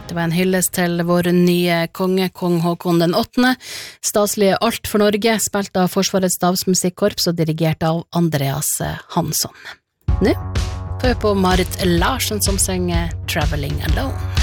Det var en hyllest til vår nye konge, kong Håkon den 8. Staslige Alt for Norge, spilt av Forsvarets stavsmusikkorps og dirigert av Andreas Hansson. Nå får vi på Marit Larsen som synger Traveling Alone.